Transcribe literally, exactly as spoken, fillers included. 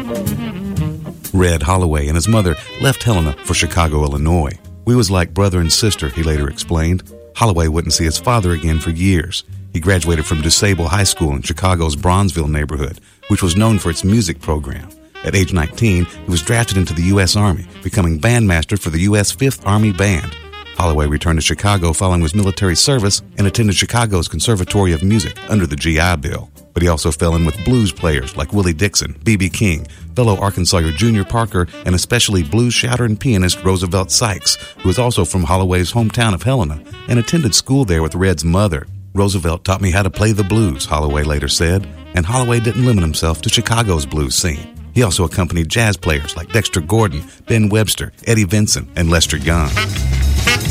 Red Holloway and his mother left Helena for Chicago, Illinois. "We was like brother and sister," he later explained. Holloway wouldn't see his father again for years. He graduated from DuSable High School in Chicago's Bronzeville neighborhood, which was known for its music program. At age nineteen, he was drafted into the U S Army, becoming bandmaster for the U S fifth Army Band. Holloway returned to Chicago following his military service and attended Chicago's Conservatory of Music under the G I Bill. But he also fell in with blues players like Willie Dixon, B B King, fellow Arkansasser Junior Parker, and especially blues shouter and pianist Roosevelt Sykes, who was also from Holloway's hometown of Helena and attended school there with Red's mother. "Roosevelt taught me how to play the blues," Holloway later said, and Holloway didn't limit himself to Chicago's blues scene. He also accompanied jazz players like Dexter Gordon, Ben Webster, Eddie Vincent, and Lester Young.